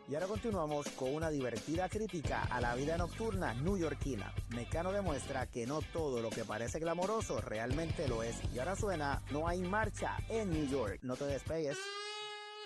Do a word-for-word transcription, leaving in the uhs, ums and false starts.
Y ahora continuamos con una divertida crítica a la vida nocturna newyorkina. Mecano demuestra que no todo lo que parece glamoroso realmente lo es. Y ahora suena No hay marcha en New York. No te despegues.